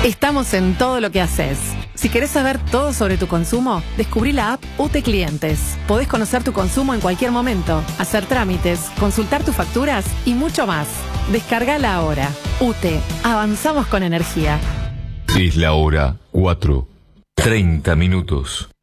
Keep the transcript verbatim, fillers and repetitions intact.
Estamos en todo lo que haces. Si querés saber todo sobre tu consumo, descubrí la app U T E Clientes. Podés conocer tu consumo en cualquier momento, hacer trámites, consultar tus facturas y mucho más. Descargala ahora. U T E. Avanzamos con energía. Es la hora cuatro, treinta minutos.